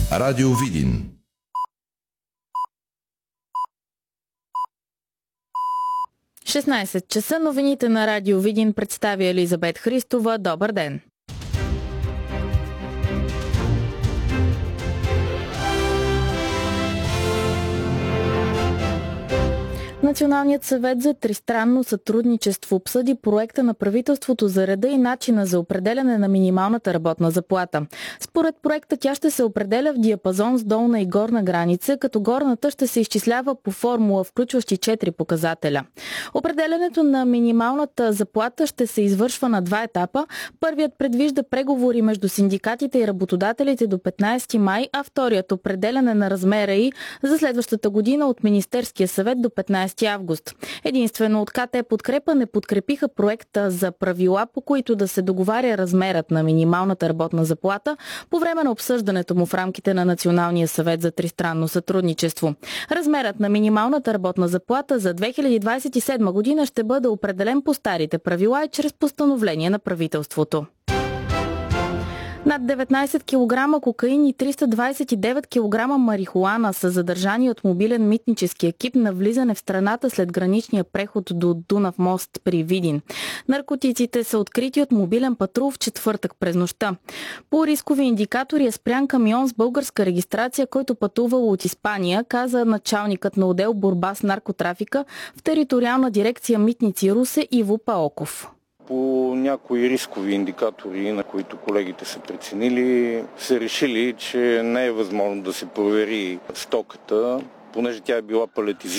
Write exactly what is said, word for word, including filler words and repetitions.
Радио Видин. шестнайсет часа, новините на Радио Видин представя Елизабет Христова. Добър ден! Националният съвет за тристранно сътрудничество обсъди проекта на правителството за реда и начина за определяне на минималната работна заплата. Според проекта тя ще се определя в диапазон с долна и горна граница, като горната ще се изчислява по формула, включващи четири показателя. Определянето на минималната заплата ще се извършва на два етапа. Първият предвижда преговори между синдикатите и работодателите до петнайсети май, а вторият определяне на размера й за следващата година от Министерския съвет до петнайсети август. Единствено от КТ Подкрепа не подкрепиха проекта за правила, по които да се договаря размерът на минималната работна заплата по време на обсъждането му в рамките на Националния съвет за тристранно сътрудничество. Размерът на минималната работна заплата за две хиляди двайсет и седма година ще бъде определен по старите правила и чрез постановление на правителството. Над деветнайсет килограма кокаин и триста двайсет и девет килограма марихуана са задържани от мобилен митнически екип на влизане в страната след граничния преход до Дунав мост при Видин. Наркотиците са открити от мобилен патрул в четвъртък през нощта. По рискови индикатори е спрян камион с българска регистрация, който пътувал от Испания, каза началникът на отдел борба с наркотрафика в териториална дирекция Митници Русе Иво Паоков. По някои рискови индикатори, на които колегите са преценили, са решили, че не е възможно да се провери стоката, понеже тя е била палетизирана.